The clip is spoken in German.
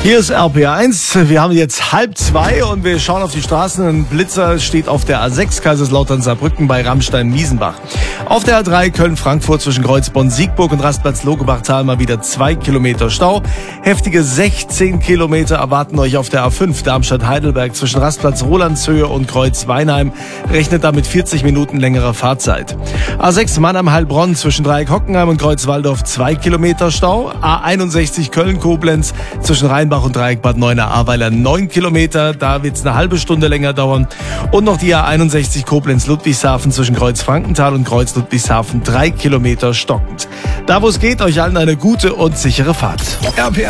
Hier ist RPR1. Wir haben jetzt 1:30 und wir schauen auf die Straßen. Ein Blitzer steht auf der A6 Kaiserslautern-Saarbrücken bei Rammstein-Miesenbach. Auf der A3 Köln-Frankfurt zwischen Kreuzbonn-Siegburg und Rastplatz Logebachtal mal wieder 2 Kilometer Stau. Heftige 16 Kilometer erwarten euch auf der A5 Darmstadt-Heidelberg zwischen Rastplatz Rolandshöhe und Kreuz Weinheim. Rechnet damit 40 Minuten längerer Fahrzeit. A6 Mannheim-Heilbronn zwischen Dreieck Hockenheim und Kreuz Waldorf 2 Kilometer Stau. A61 Köln-Koblenz zwischen Rheinbach und Dreieck Bad Neuenahr-Ahrweiler 9 Kilometer. Da wird es eine halbe Stunde länger dauern. Und noch die A61 Koblenz-Ludwigshafen zwischen Kreuz Frankenthal und Kreuz Ludwigshafen 3 Kilometer stockend. Da wo es geht, euch allen eine gute und sichere Fahrt.